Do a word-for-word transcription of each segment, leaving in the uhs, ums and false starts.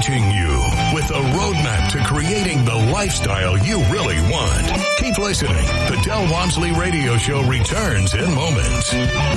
reaching you with a roadmap to creating the lifestyle you really want. Keep listening. The Del Walmsley Radio Show returns in moments.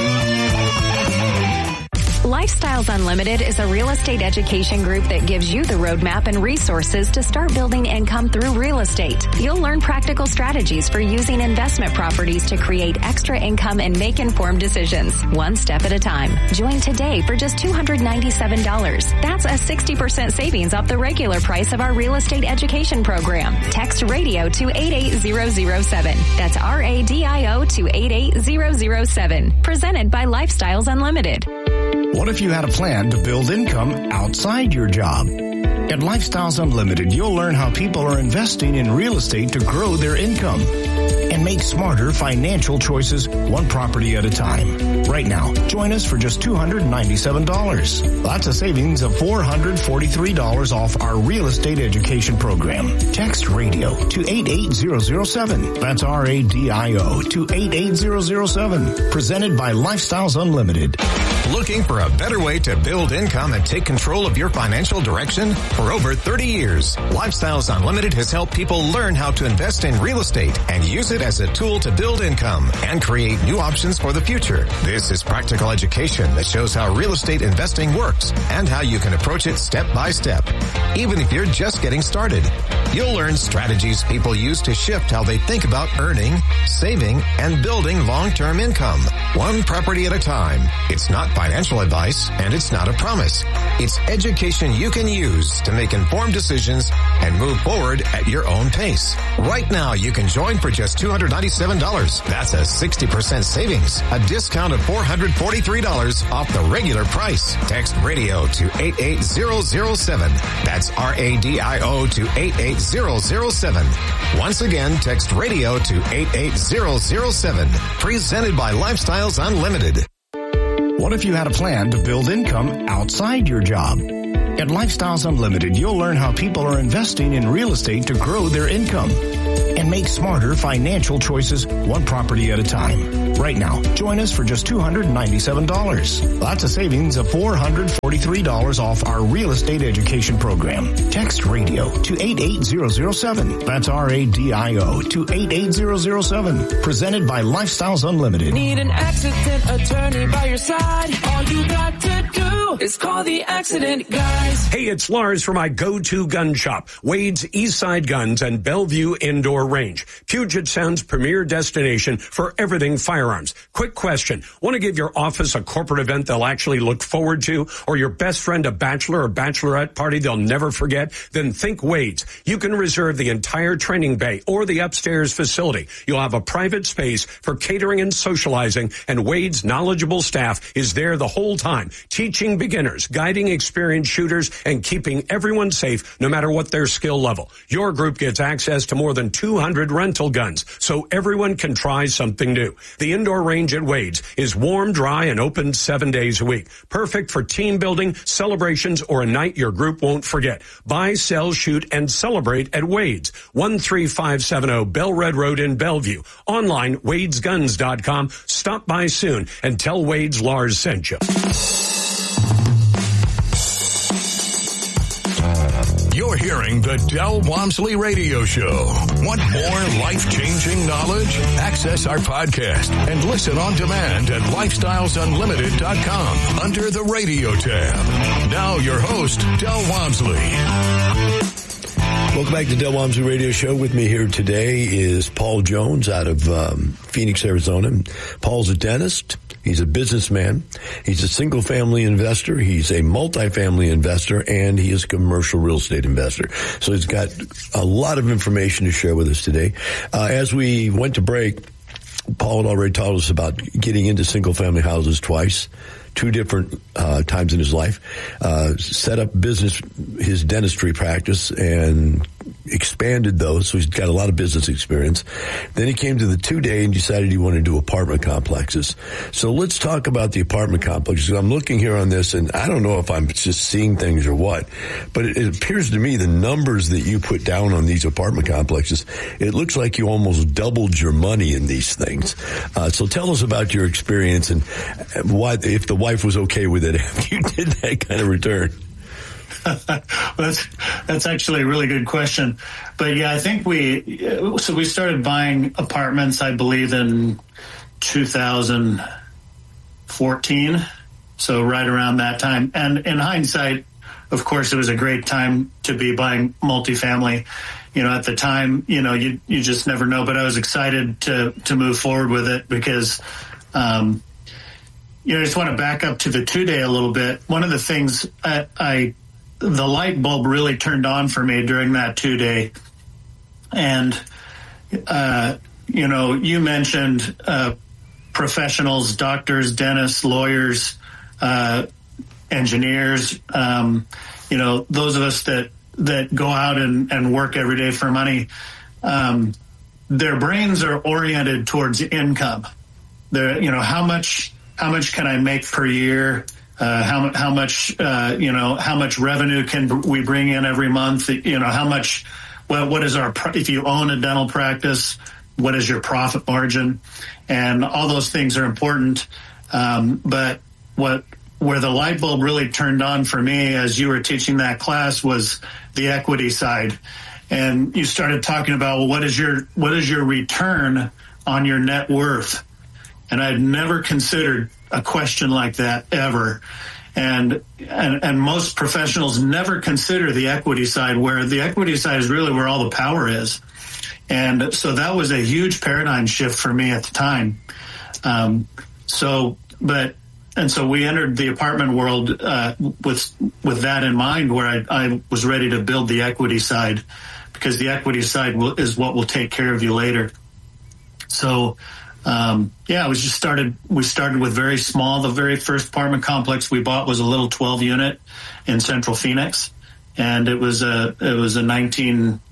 Lifestyles Unlimited is a real estate education group that gives you the roadmap and resources to start building income through real estate. You'll learn practical strategies for using investment properties to create extra income and make informed decisions, one step at a time. Join today for just two hundred ninety-seven dollars. That's a sixty percent savings off the regular price of our real estate education program. Text radio to eight eight zero zero seven. That's R A D I O to eight eight zero zero seven. Presented by Lifestyles Unlimited. What if you had a plan to build income outside your job? At Lifestyles Unlimited, you'll learn how people are investing in real estate to grow their income and make smarter financial choices one property at a time. Right now, join us for just two hundred ninety-seven dollars. That's a savings of four hundred forty-three dollars off our real estate education program. Text radio to eight eight zero zero seven. That's R A D I O to eight eight zero zero seven. Presented by Lifestyles Unlimited. Looking for a better way to build income and take control of your financial direction? For over thirty years, Lifestyles Unlimited has helped people learn how to invest in real estate and use it as a tool to build income and create new options for the future. This is practical education that shows how real estate investing works and how you can approach it step by step. Even if you're just getting started, you'll learn strategies people use to shift how they think about earning, saving, and building long-term income, one property at a time. It's not financial advice, and it's not a promise. It's education you can use to make informed decisions and move forward at your own pace. Right now, you can join for just two hundred ninety-seven dollars. That's a sixty percent savings, a discount of four hundred forty-three dollars off the regular price. Text radio to eight eight zero zero seven. That's R A D I O to eight eight zero zero seven. Once again, text radio to eight eight zero zero seven. Presented by Lifestyles Unlimited. What if you had a plan to build income outside your job? At Lifestyles Unlimited, you'll learn how people are investing in real estate to grow their income and make smarter financial choices one property at a time. Right now, join us for just two hundred ninety-seven dollars. That's a savings of four hundred forty-three dollars off our real estate education program. Text radio to eight eight zero zero seven. That's R A D I O to eight eight zero zero seven. Presented by Lifestyles Unlimited. Need an accident attorney by your side? All you got to do is call the accident guys. Hey, it's Lars from my go-to gun shop, Wade's Eastside Guns and Bellevue Indoor Range, Puget Sound's premier destination for everything firearms. Quick question. Want to give your office a corporate event they'll actually look forward to, or your best friend a bachelor or bachelorette party they'll never forget? Then think Wade's. You can reserve the entire training bay or the upstairs facility. You'll have a private space for catering and socializing, and Wade's knowledgeable staff is there the whole time, teaching beginners, guiding experienced shooters, and keeping everyone safe no matter what their skill level. Your group gets access to more than two hundred rental guns, so everyone can try something new. The indoor range at Wade's is warm, dry, and open seven days a week. Perfect for team building, celebrations, or a night your group won't forget. Buy, sell, shoot, and celebrate at Wade's, one three five seven zero Bell Red Road in Bellevue. Online, wades guns dot com. Stop by soon and tell Wade's Lars sent you. You're hearing the Del Walmsley Radio Show. Want more life-changing knowledge? Access our podcast and listen on demand at lifestyles unlimited dot com under the radio tab. Now your host, Del Walmsley. Welcome back to the Del Walmsley Radio Show. With me here today is Paul Jones out of um, Phoenix, Arizona. Paul's a dentist. He's a businessman. He's a single-family investor. He's a multifamily investor, and he is a commercial real estate investor. So he's got a lot of information to share with us today. Uh, as we went to break, Paul had already told us about getting into single-family houses twice. Two different uh, times in his life, uh, set up business, his dentistry practice, and expanded those. So he's got a lot of business experience. Then he came to the two-day and decided he wanted to do apartment complexes. So let's talk about the apartment complexes. I'm looking here on this, and I don't know if I'm just seeing things or what, but it, it appears to me the numbers that you put down on these apartment complexes, it looks like you almost doubled your money in these things. Uh, so tell us about your experience and why, if the wife was okay with it after you did that kind of return. that's that's actually a really good question. But yeah, I think we so we started buying apartments, I believe, in two thousand fourteen. So right around that time. And in hindsight, of course, it was a great time to be buying multifamily. You know, at the time, you know, you you just never know. But I was excited to to move forward with it because, um, you know, I just want to back up to the two day a little bit. One of the things I, I the light bulb really turned on for me during that two day, and uh, you know, you mentioned uh, professionals, doctors, dentists, lawyers, uh, engineers. Um, you know, those of us that. that go out and, and work every day for money, um, their brains are oriented towards income. They're, you know, how much, how much can I make per year? Uh, how, how much, uh, you know, how much revenue can we bring in every month? You know, how much, well, what is our, if you own a dental practice, what is your profit margin? And all those things are important. Um, but what, where the light bulb really turned on for me as you were teaching that class was the equity side. And you started talking about, well, what is your, what is your return on your net worth? And I'd never considered a question like that ever. And, and, and most professionals never consider the equity side, where the equity side is really where all the power is. And so that was a huge paradigm shift for me at the time. Um, so, but, And so we entered the apartment world uh, with with that in mind, where I, I was ready to build the equity side, because the equity side will, is what will take care of you later. So, um, yeah, we just started. We started with very small. The very first apartment complex we bought was a little twelve unit in Central Phoenix, and it was a it was a nineteen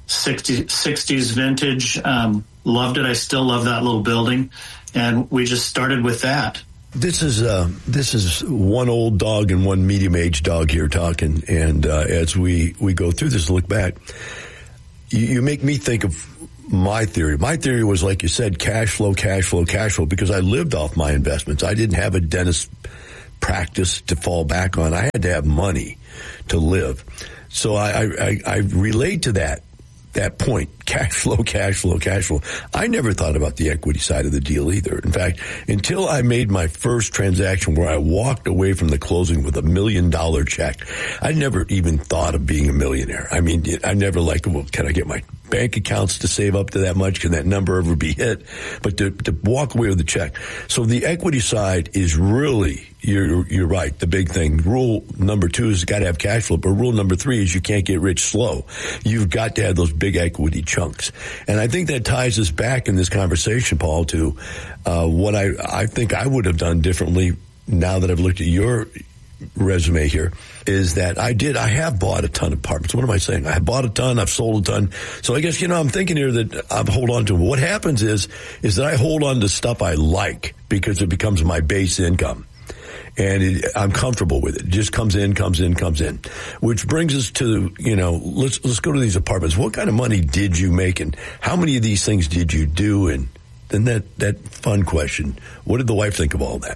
sixties vintage. Um, loved it. I still love that little building, and we just started with that. This is uh, this is one old dog and one medium-aged dog here talking, and uh, as we, we go through this, look back, you, you make me think of my theory. My theory was, like you said, cash flow, cash flow, cash flow, because I lived off my investments. I didn't have a dentist practice to fall back on. I had to have money to live. So I, I, I relate to that. That point, cash flow, cash flow, cash flow. I never thought about the equity side of the deal either. In fact, until I made my first transaction where I walked away from the closing with a million dollar check, I never even thought of being a millionaire. I mean, I never liked, well, can I get my bank accounts to save up to that much? Can that number ever be hit? But to, to walk away with the check. So the equity side is really, you're, you're right, the big thing. Rule number two is you got to have cash flow, but rule number three is you can't get rich slow. You've got to have those big equity chunks. And I think that ties us back in this conversation, Paul, to uh, what I, I think I would have done differently now that I've looked at your resume here, is that I did, I have bought a ton of apartments. What am I saying? I have bought a ton, I've sold a ton. So I guess, you know, I'm thinking here that I hold on to. What happens is, is that I hold on to stuff I like because it becomes my base income. And it, I'm comfortable with it. It just comes in, comes in, comes in. Which brings us to, you know, let's let's go to these apartments. What kind of money did you make, and how many of these things did you do? And then that, that fun question, what did the wife think of all that?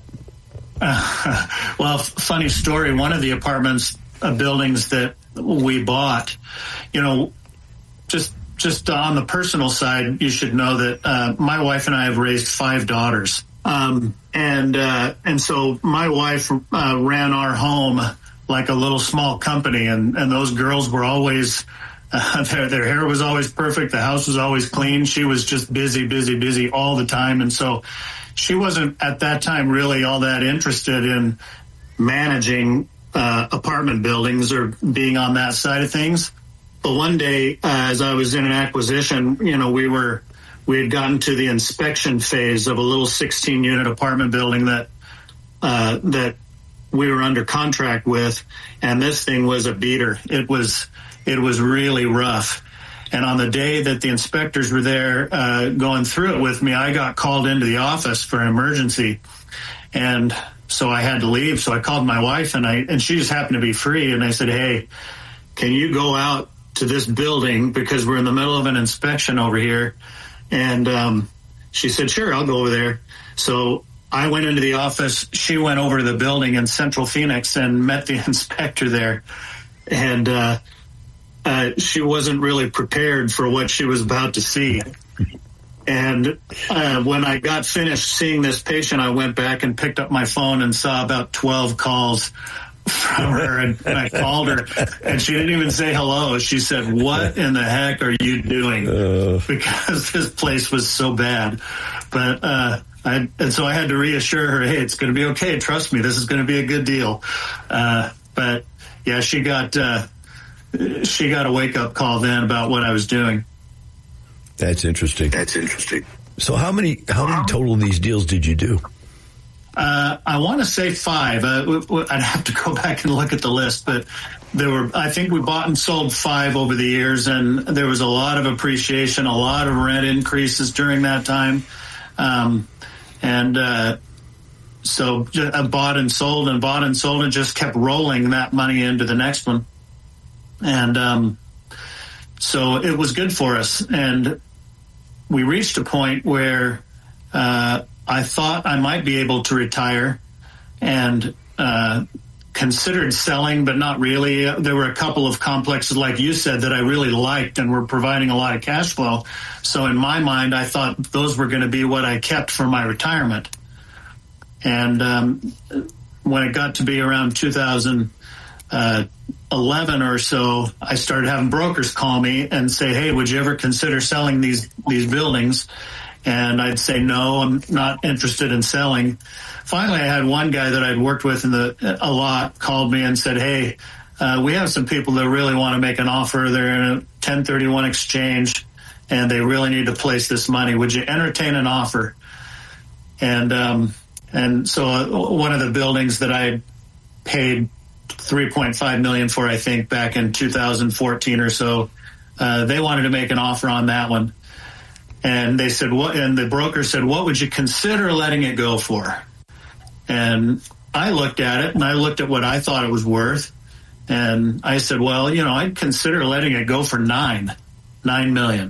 Uh, well, funny story. One of the apartments, uh, buildings that we bought, you know, just just on the personal side, you should know that uh, my wife and I have raised five daughters. Um, and, uh, and so my wife, uh, ran our home like a little small company, and, and those girls were always, uh, their, their hair was always perfect. The house was always clean. She was just busy, busy, busy all the time. And so she wasn't at that time really all that interested in managing, uh, apartment buildings or being on that side of things. But one day, uh, as I was in an acquisition, you know, we were, we had gotten to the inspection phase of a little sixteen unit apartment building that uh, that we were under contract with, and this thing was a beater. It was it was really rough. And on the day that the inspectors were there uh, going through it with me, I got called into the office for an emergency, and so I had to leave. So I called my wife, and I and she just happened to be free, and I said, "Hey, can you go out to this building because we're in the middle of an inspection over here?" And um, she said, "Sure, I'll go over there." So I went into the office. She went over to the building in Central Phoenix and met the inspector there. and uh, uh, she wasn't really prepared for what she was about to see. And uh, when I got finished seeing this patient, I went back and picked up my phone and saw about twelve calls from her, and, and I called her, and she didn't even say hello. She said, "What in the heck are you doing?" Uh. Because this place was so bad. But uh, I, and so I had to reassure her, "Hey, it's going to be okay. Trust me, this is going to be a good deal." Uh, but yeah, she got uh, she got a wake up call then about what I was doing. That's interesting. That's interesting. So how many how many total of these deals did you do? Uh, I want to say five. Uh, w- w- I'd have to go back and look at the list, but there were, I think we bought and sold five over the years, and there was a lot of appreciation, a lot of rent increases during that time. Um, and, uh, so I bought and sold and bought and sold and just kept rolling that money into the next one. And, um, so it was good for us. And we reached a point where, uh, I thought I might be able to retire, and uh, considered selling, but not really. There were a couple of complexes, like you said, that I really liked and were providing a lot of cash flow. So in my mind, I thought those were going to be what I kept for my retirement. And um, when it got to be around two thousand eleven or so, I started having brokers call me and say, "Hey, would you ever consider selling these these buildings?" And I'd say, "No, I'm not interested in selling." Finally, I had one guy that I'd worked with in the a lot called me and said, "Hey, uh, we have some people that really want to make an offer. They're in a ten thirty-one exchange, and they really need to place this money. Would you entertain an offer?" And um, and so uh, one of the buildings that I paid three point five million dollars for, I think, back in two thousand fourteen or so, uh, they wanted to make an offer on that one. And they said, "What?" And the broker said, "What would you consider letting it go for?" And I looked at it, and I looked at what I thought it was worth, and I said, "Well, you know, I'd consider letting it go for nine, nine million."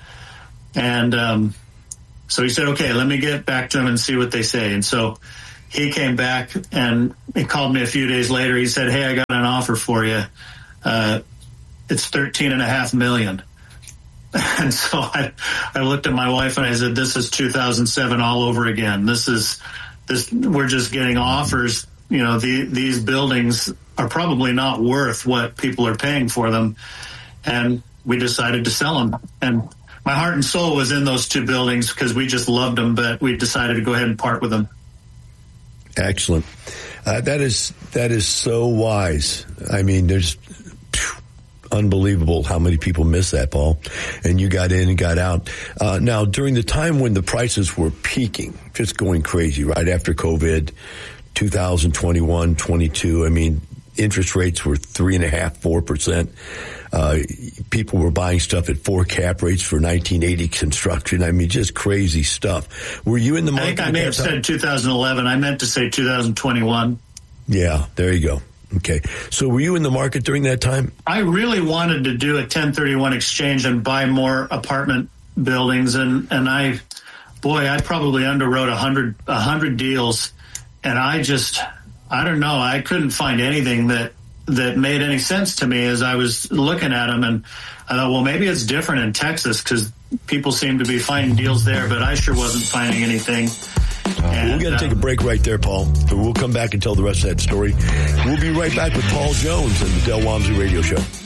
And um, so he said, "Okay, let me get back to him and see what they say." And so he came back, and he called me a few days later. He said, "Hey, I got an offer for you. Uh, it's thirteen and a half million." And so I, I looked at my wife and I said, "This is two thousand seven all over again. This is this. We're just getting offers. You know, the, these buildings are probably not worth what people are paying for them." And we decided to sell them. And my heart and soul was in those two buildings because we just loved them, but we decided to go ahead and part with them. Excellent. Uh, that is that is so wise. I mean, there's phew, unbelievable how many people miss that, Paul. And you got in and got out. Uh, now, during the time when the prices were peaking, just going crazy, right after COVID, two thousand twenty-one, twenty-two, I mean, interest rates were three and a half, four percent. Uh, people were buying stuff at four cap rates for nineteen eighty construction. I mean, just crazy stuff. Were you in the market? I think I may have said two thousand eleven. I meant to say two thousand twenty-one. Yeah, there you go. Okay. So were you in the market during that time? I really wanted to do a ten thirty-one exchange and buy more apartment buildings. And, and I, boy, I probably underwrote a hundred, a hundred deals. And I just, I don't know. I couldn't find anything that, that made any sense to me as I was looking at them. And I thought, well, maybe it's different in Texas because people seem to be finding deals there, but I sure wasn't finding anything. And, we're going to take a break right there, Paul. We'll come back and tell the rest of that story. We'll be right back with Paul Jones and the Del Walmsley Radio Show.